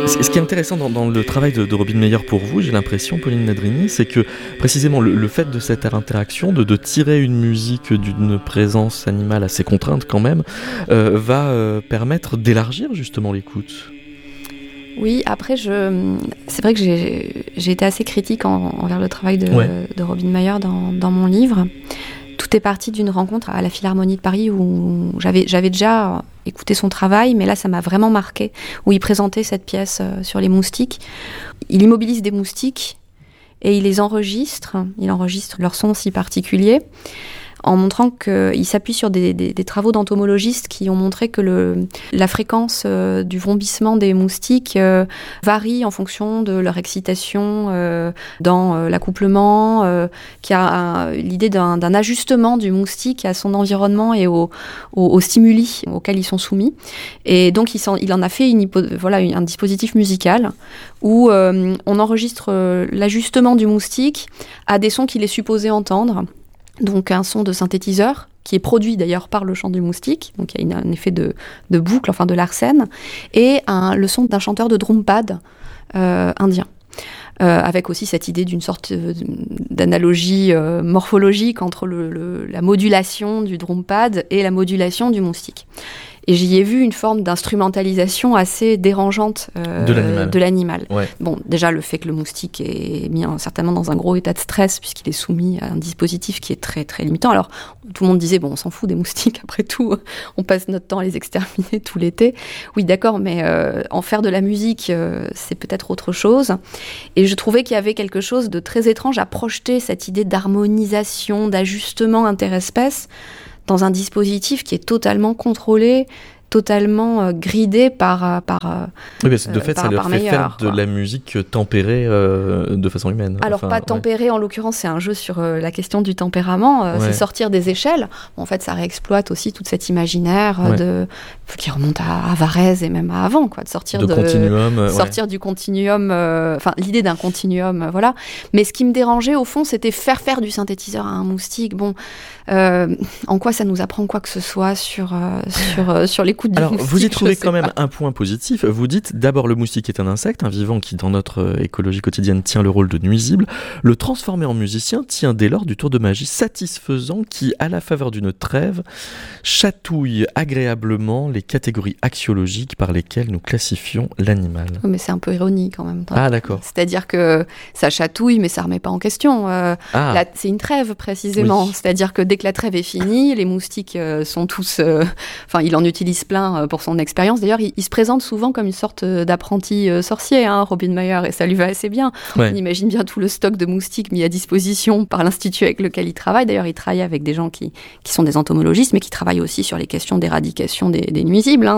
Ce qui est intéressant dans le travail de Robin Meyer pour vous, j'ai l'impression, Pauline Nadrini, c'est que précisément le fait de cette interaction, de tirer une musique d'une présence animale assez contrainte quand même, va permettre d'élargir justement l'écoute. Oui, après, c'est vrai que j'ai été assez critique envers le travail de Robin Meyer dans mon livre. Tout est parti d'une rencontre à la Philharmonie de Paris où j'avais déjà écouté son travail, mais là, ça m'a vraiment marqué, où il présentait cette pièce sur les moustiques. Il immobilise des moustiques et il les enregistre. Il enregistre leur son si particulier, en montrant qu'il s'appuie sur des travaux d'entomologistes qui ont montré que la fréquence du vrombissement des moustiques varie en fonction de leur excitation dans l'accouplement, qui a l'idée d'un ajustement du moustique à son environnement et aux stimuli auxquels ils sont soumis. Et donc il en a fait un dispositif musical où on enregistre l'ajustement du moustique à des sons qu'il est supposé entendre. Donc un son de synthétiseur, qui est produit d'ailleurs par le chant du moustique, donc il y a un effet de boucle, enfin de Larsen, et le son d'un chanteur de drumpad indien. Avec aussi cette idée d'une sorte d'analogie morphologique entre la modulation du drumpad et la modulation du moustique. Et j'y ai vu une forme d'instrumentalisation assez dérangeante de l'animal. Ouais. Bon, déjà, le fait que le moustique est mis certainement dans un gros état de stress, puisqu'il est soumis à un dispositif qui est très, très limitant. Alors, tout le monde disait, on s'en fout des moustiques, après tout, on passe notre temps à les exterminer tout l'été. Oui, d'accord, mais en faire de la musique, c'est peut-être autre chose. Et je trouvais qu'il y avait quelque chose de très étrange à projeter cette idée d'harmonisation, d'ajustement interespèce dans un dispositif qui est totalement contrôlé, totalement gridé par oui, mais de fait, ça leur fait faire de la musique tempérée de façon humaine. Alors, pas tempérée, en l'occurrence, c'est un jeu sur la question du tempérament, c'est sortir des échelles. En fait, ça réexploite aussi toute cet imaginaire qui remonte à Varèse et même à avant, de sortir du continuum, l'idée d'un continuum, voilà. Mais ce qui me dérangeait, au fond, c'était faire du synthétiseur à un moustique. En quoi ça nous apprend quoi que ce soit sur l'écoute du moustique? Vous y trouvez quand même un point positif. Vous dites, d'abord, le moustique est un insecte, un vivant qui, dans notre écologie quotidienne, tient le rôle de nuisible. Le transformer en musicien tient dès lors du tour de magie satisfaisant qui, à la faveur d'une trêve, chatouille agréablement les catégories axiologiques par lesquelles nous classifions l'animal. Oui, mais c'est un peu ironique en même temps. Ah, d'accord. C'est-à-dire que ça chatouille, mais ça ne remet pas en question. Là, c'est une trêve, précisément. Oui. C'est-à-dire que dès que la trêve est finie, les moustiques sont tous... il en utilise plein pour son expérience. D'ailleurs, il se présente souvent comme une sorte d'apprenti sorcier, Robin Meyer, et ça lui va assez bien. Ouais. On imagine bien tout le stock de moustiques mis à disposition par l'institut avec lequel il travaille. D'ailleurs, il travaille avec des gens qui sont des entomologistes, mais qui travaillent aussi sur les questions d'éradication des nuisibles.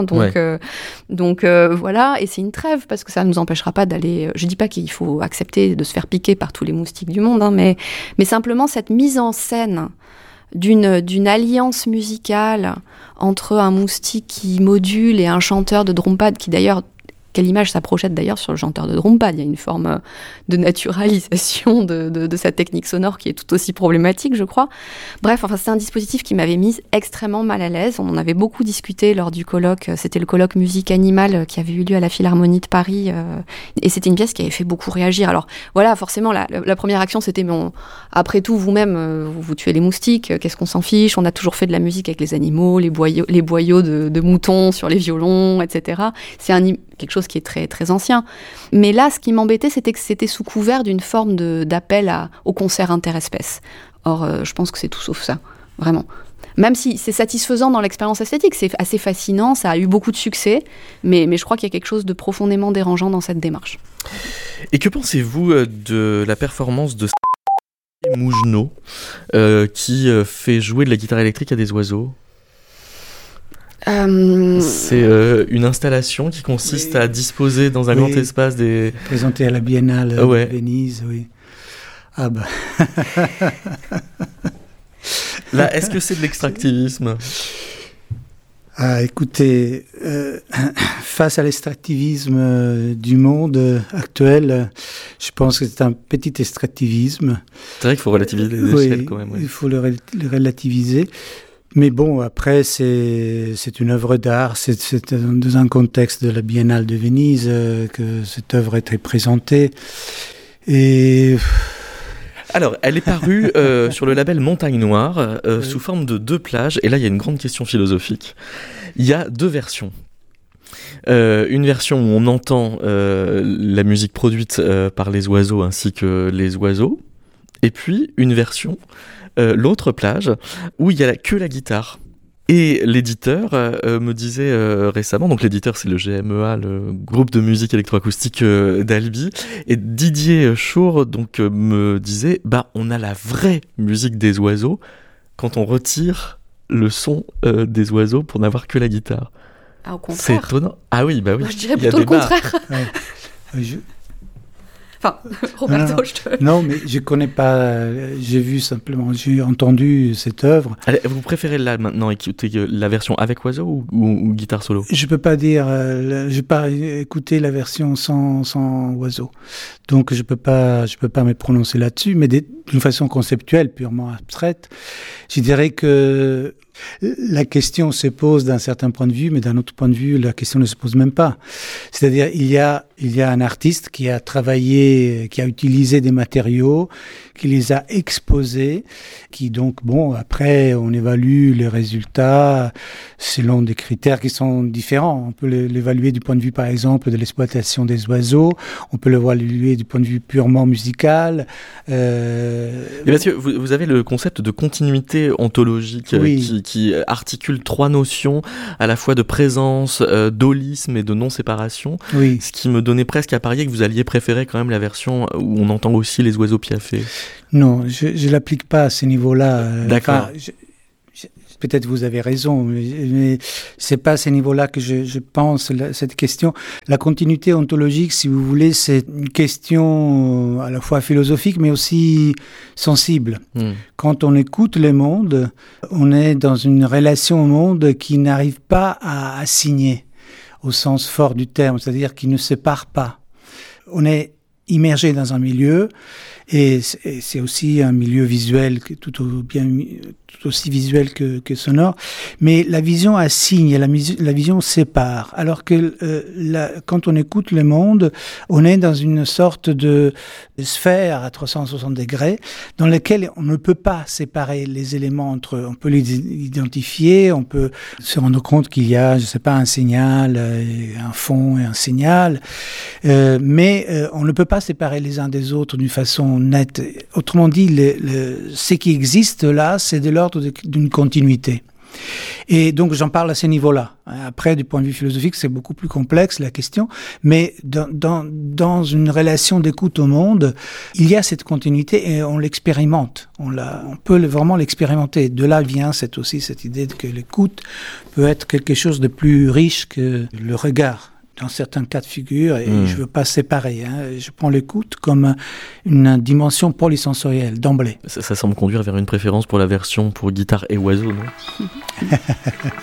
Donc, voilà, et c'est une trêve, parce que ça ne nous empêchera pas d'aller... Je ne dis pas qu'il faut accepter de se faire piquer par tous les moustiques du monde, mais simplement cette mise en scène d'une alliance musicale entre un moustique qui module et un chanteur de drumpad qui d'ailleurs, quelle image ça projette d'ailleurs sur le chanteur de drumpad. Il y a une forme de naturalisation de sa technique sonore qui est tout aussi problématique, je crois. Bref, c'est un dispositif qui m'avait mise extrêmement mal à l'aise. On en avait beaucoup discuté lors du colloque. C'était le colloque musique animale qui avait eu lieu à la Philharmonie de Paris. Et c'était une pièce qui avait fait beaucoup réagir. Alors voilà, forcément, la première action, c'était après tout, vous-même, vous tuez les moustiques. Qu'est-ce qu'on s'en fiche? On a toujours fait de la musique avec les animaux, les boyaux de moutons sur les violons, etc. C'est quelque chose qui est très, très ancien. Mais là, ce qui m'embêtait, c'était que c'était sous couvert d'une forme d'appel au concert interespèces. Or, je pense que c'est tout sauf ça, vraiment. Même si c'est satisfaisant dans l'expérience esthétique, c'est assez fascinant, ça a eu beaucoup de succès, mais je crois qu'il y a quelque chose de profondément dérangeant dans cette démarche. Et que pensez-vous de la performance de Mougenot, qui fait jouer de la guitare électrique à des oiseaux ? C'est une installation qui consiste à disposer dans un grand espace des... Présenté à la Biennale de Venise, oui. Ah bah... Là, est-ce que c'est de l'extractivisme ? Écoutez, face à l'extractivisme du monde actuel, je pense que c'est un petit extractivisme. C'est vrai qu'il faut relativiser les échelles quand même. Il faut le relativiser. Mais bon, après, c'est une œuvre d'art. C'est dans un contexte de la Biennale de Venise que cette œuvre a été présentée. Et... Alors, elle est parue sur le label Montagne Noire sous forme de 2 plages. Et là, il y a une grande question philosophique. Il y a 2 versions. Une version où on entend la musique produite par les oiseaux ainsi que les oiseaux. Et puis, une version... l'autre plage, où il y a que la guitare. Et l'éditeur me disait récemment, donc l'éditeur c'est le GMEA, le groupe de musique électroacoustique d'Albi, et Didier Chour donc me disait, on a la vraie musique des oiseaux quand on retire le son des oiseaux pour n'avoir que la guitare. Ah, au contraire. C'est étonnant. Ah oui, oui. Moi, je dirais plutôt le contraire. Enfin, Roberto, je te... Non, mais je connais pas. J'ai vu simplement, j'ai entendu cette œuvre. Allez, vous préférez là maintenant écouter la version avec oiseau ou guitare solo ? Je peux pas dire. J'ai pas écouté la version sans oiseau, donc je peux pas me prononcer là-dessus. Mais d'une façon conceptuelle, purement abstraite, je dirais que la question se pose d'un certain point de vue, mais d'un autre point de vue, la question ne se pose même pas. C'est-à-dire, il y a un artiste qui a travaillé, qui a utilisé des matériaux, qui les a exposés, qui donc, après, on évalue les résultats selon des critères qui sont différents. On peut l'évaluer du point de vue, par exemple, de l'exploitation des oiseaux. On peut l'évaluer du point de vue purement musical. Et parce que vous avez le concept de continuité ontologique qui articule 3 notions à la fois de présence, d'holisme et de non-séparation. Oui. Ce qui me donnait presque à parier que vous alliez préférer quand même la version où on entend aussi les oiseaux piaffer. Non, je l'applique pas à ce niveau-là. D'accord. Peut-être vous avez raison, mais c'est pas à ce niveau-là que je pense cette question. La continuité ontologique, si vous voulez, c'est une question à la fois philosophique, mais aussi sensible. Quand on écoute le monde, on est dans une relation au monde qui n'arrive pas à assigner au sens fort du terme, c'est-à-dire qui ne sépare pas. On est immergé dans un milieu, et c'est aussi un milieu visuel, tout aussi visuel que sonore, mais la vision assigne, la vision sépare, alors que quand on écoute le monde, on est dans une sorte de sphère à 360 degrés, dans laquelle on ne peut pas séparer les éléments entre eux. On peut les identifier, on peut se rendre compte qu'il y a, un signal, un fond et un signal, mais on ne peut pas séparer les uns des autres d'une façon nette. Autrement dit, ce qui existe là, c'est de l'ordre d'une continuité. Et donc j'en parle à ce niveau-là. Après, du point de vue philosophique, c'est beaucoup plus complexe la question, mais dans une relation d'écoute au monde, il y a cette continuité et on l'expérimente. On peut vraiment l'expérimenter. De là vient aussi cette idée que l'écoute peut être quelque chose de plus riche que le regard. Dans certains cas de figure, et je ne veux pas séparer. Je prends l'écoute comme une dimension polysensorielle, d'emblée. Ça semble conduire vers une préférence pour la version pour guitare et oiseau, non ?